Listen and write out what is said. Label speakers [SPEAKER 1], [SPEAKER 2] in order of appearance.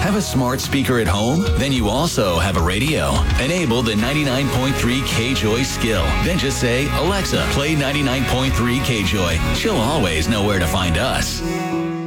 [SPEAKER 1] Have a smart speaker at home? Then you also have a radio. Enable the 99.3 K-Joy skill. Then just say, Alexa, play 99.3 K-Joy. She'll always know where to find us.